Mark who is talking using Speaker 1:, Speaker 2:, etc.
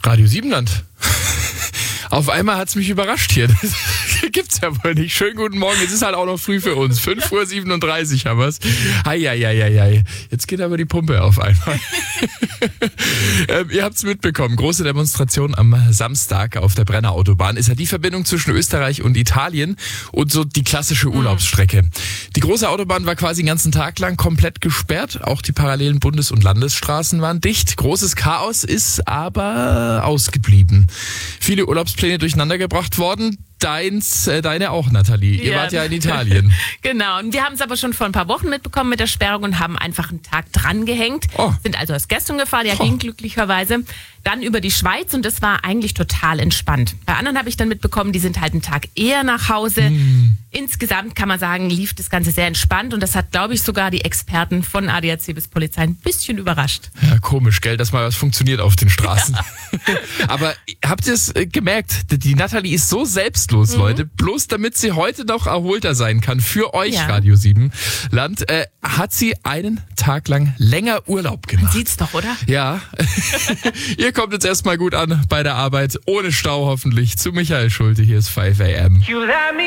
Speaker 1: Radio Siebenland. Auf einmal hat's mich überrascht hier. Das gibt's ja wohl nicht. Schönen guten Morgen. Es ist halt auch noch früh für uns. 5:37 Uhr haben wir's. Heieieiei. Jetzt geht aber die Pumpe auf einmal. Ihr habt's mitbekommen. Große Demonstration am Samstag auf der Brenner Autobahn. Ist ja die Verbindung zwischen Österreich und Italien und so die klassische Urlaubsstrecke. Die große Autobahn war quasi den ganzen Tag lang komplett gesperrt. Auch die parallelen Bundes- und Landesstraßen waren dicht. Großes Chaos ist aber ausgeblieben. Viele Urlaubspläne durcheinandergebracht worden. Deine auch, Nathalie. Ihr wart ja in Italien.
Speaker 2: Genau. Und wir haben es aber schon vor ein paar Wochen mitbekommen mit der Sperrung und haben einfach einen Tag dran gehängt. Sind also aus gestern gefahren, ging glücklicherweise. Dann über die Schweiz und das war eigentlich total entspannt. Bei anderen habe ich dann mitbekommen, die sind halt einen Tag eher nach Hause. Insgesamt kann man sagen, lief das Ganze sehr entspannt und das hat, glaube ich, sogar die Experten von ADAC bis Polizei ein bisschen überrascht.
Speaker 1: Ja, komisch, gell, dass mal was funktioniert auf den Straßen. Ja. Aber habt ihr es gemerkt? Die Nathalie ist so selbstlos, Leute. Bloß damit sie heute noch erholter sein kann für euch, Radio 7 Land, hat sie einen Tag lang länger Urlaub gemacht.
Speaker 2: Man sieht's doch, oder?
Speaker 1: Ja. Ihr kommt jetzt erstmal gut an bei der Arbeit, ohne Stau hoffentlich, zu Michael Schulte. Hier ist 5 AM.